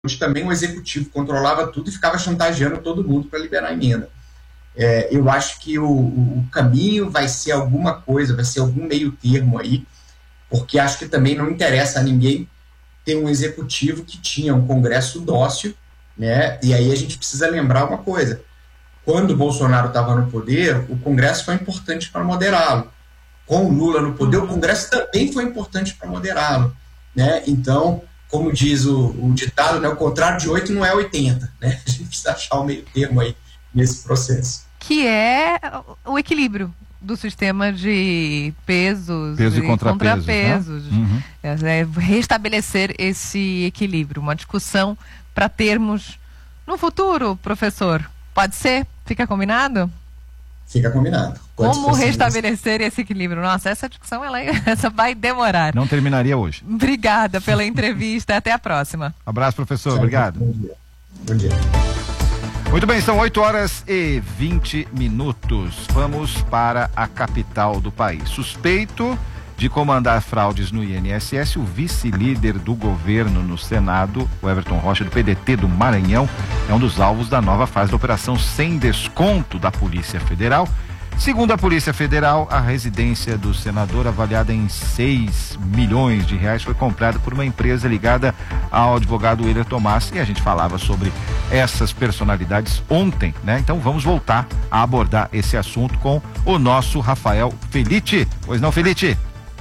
onde também o executivo controlava tudo e ficava chantageando todo mundo para liberar a emenda. Eu acho que o caminho vai ser alguma coisa, vai ser algum meio termo aí, porque acho que também não interessa a ninguém ter um executivo que tinha um Congresso dócil, né? E aí a gente precisa lembrar uma coisa: quando o Bolsonaro estava no poder, o Congresso foi importante para moderá-lo. Com o Lula no poder, o Congresso também foi importante para moderá-lo, né? Então, como diz o ditado, né, o contrário de 8 não é 80, né? A gente precisa achar o meio termo aí nesse processo. Que é o equilíbrio do sistema de pesos e contrapesos, né? Restabelecer esse equilíbrio, uma discussão para termos no futuro, professor. Pode ser? Fica combinado? Fica combinado. Como restabelecer esse equilíbrio? Nossa, essa discussão essa vai demorar. Não terminaria hoje. Obrigada pela entrevista. Até a próxima. Abraço, professor. Obrigado. Bom dia. Bom dia. Muito bem, são 8h20. Vamos para a capital do país. Suspeito de comandar fraudes no INSS, o vice-líder do governo no Senado, o Everton Rocha, do PDT do Maranhão, é um dos alvos da nova fase da operação sem desconto da Polícia Federal. Segundo a Polícia Federal, a residência do senador, avaliada em 6 milhões de reais, foi comprada por uma empresa ligada ao advogado Willer Tomás, e a gente falava sobre essas personalidades ontem, né? Então vamos voltar a abordar esse assunto com o nosso Rafael Felitti. Pois não, Felitti?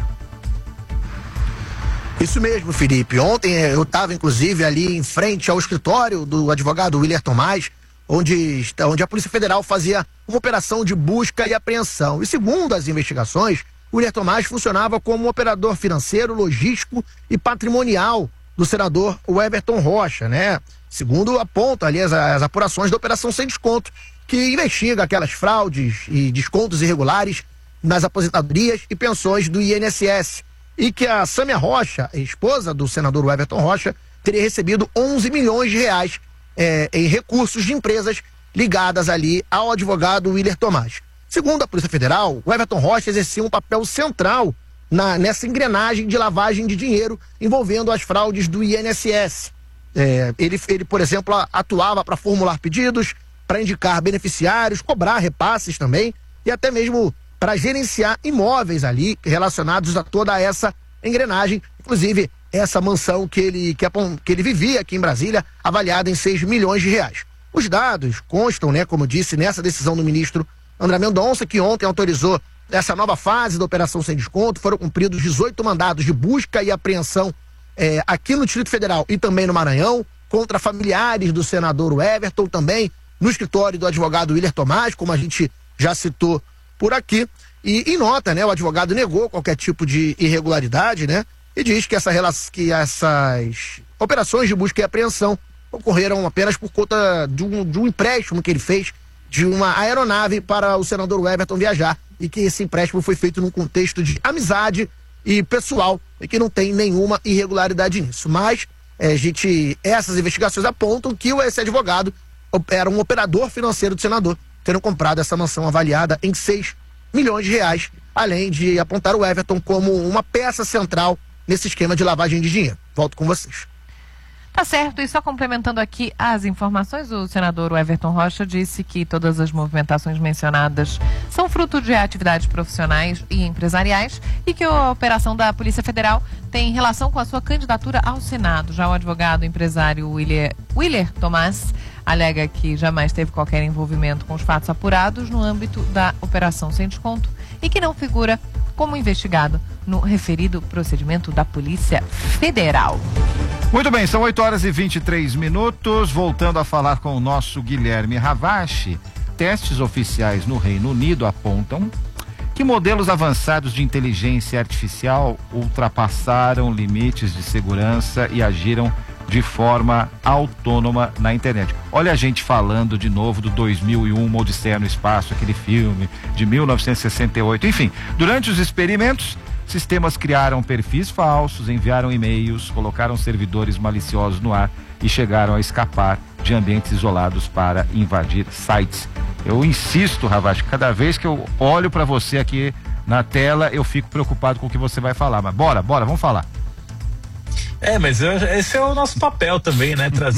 Isso mesmo, Felipe. Ontem eu estava, inclusive, ali em frente ao escritório do advogado Willer Tomás, onde a Polícia Federal fazia uma operação de busca e apreensão. E segundo as investigações, o Willer Tomás funcionava como um operador financeiro, logístico e patrimonial do senador Everton Rocha, né? Segundo apontam ali as apurações da operação sem desconto, que investiga aquelas fraudes e descontos irregulares nas aposentadorias e pensões do INSS. E que a Sâmia Rocha, esposa do senador Everton Rocha, teria recebido 11 milhões de reais em recursos de empresas ligadas ali ao advogado Willer Tomás. Segundo a Polícia Federal, o Everton Rocha exercia um papel central nessa engrenagem de lavagem de dinheiro envolvendo as fraudes do INSS. Ele, por exemplo, atuava para formular pedidos, para indicar beneficiários, cobrar repasses também e até mesmo para gerenciar imóveis ali relacionados a toda essa engrenagem, inclusive essa mansão que ele vivia aqui em Brasília, avaliada em 6 milhões de reais. Os dados constam, né, como disse, nessa decisão do ministro André Mendonça, que ontem autorizou essa nova fase da operação sem desconto. Foram cumpridos 18 mandados de busca e apreensão aqui no Distrito Federal e também no Maranhão, contra familiares do senador Everton, também no escritório do advogado Willer Tomás, como a gente já citou por aqui. E em nota, né, o advogado negou qualquer tipo de irregularidade, né, e diz que essas operações de busca e apreensão ocorreram apenas por conta de um empréstimo que ele fez de uma aeronave para o senador Everton viajar, e que esse empréstimo foi feito num contexto de amizade e pessoal, e que não tem nenhuma irregularidade nisso. Mas essas investigações apontam que esse advogado era um operador financeiro do senador, tendo comprado essa mansão avaliada em 6 milhões de reais, além de apontar o Everton como uma peça central nesse esquema de lavagem de dinheiro. Volto com vocês. Tá certo, e só complementando aqui as informações, o senador Everton Rocha disse que todas as movimentações mencionadas são fruto de atividades profissionais e empresariais e que a operação da Polícia Federal tem relação com a sua candidatura ao Senado. Já o advogado empresário Willer Tomás alega que jamais teve qualquer envolvimento com os fatos apurados no âmbito da operação sem desconto e que não figura como investigado no referido procedimento da Polícia Federal. Muito bem, são 8h23. Voltando a falar com o nosso Guilherme Ravache, testes oficiais no Reino Unido apontam que modelos avançados de inteligência artificial ultrapassaram limites de segurança e agiram de forma autônoma na internet. Olha a gente falando de novo do 2001, uma Odisseia no Espaço, aquele filme de 1968. Enfim, durante os experimentos, sistemas criaram perfis falsos, enviaram e-mails, colocaram servidores maliciosos no ar e chegaram a escapar de ambientes isolados para invadir sites. Eu insisto, Ravache, cada vez que eu olho para você aqui na tela, eu fico preocupado com o que você vai falar. Mas bora, vamos falar. Mas esse é o nosso papel também, né? Trazer